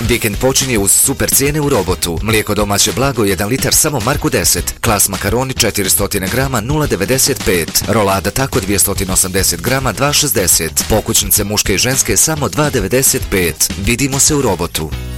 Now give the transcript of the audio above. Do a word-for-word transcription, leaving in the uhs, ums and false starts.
Vikend počinje uz super cijene u Robotu. Mlijeko domaće blago jedan litar samo marku deset. Klas makaroni četiristo grama nula devedeset pet. Rolada tako dvjesto osamdeset grama dva šezdeset. Pokućnice muške i ženske samo dva devedeset pet. Vidimo se u Robotu.